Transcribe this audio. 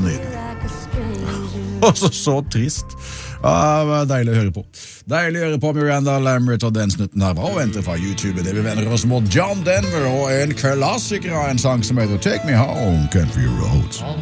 ned. Så trist. Deilig å høre på. Deilig å høre på Miranda Lambert, og den snutten her var å vente fra YouTube. Det vi venner oss mot John Denver og en klassiker av en sang som heter Take Me Home, Country Roads.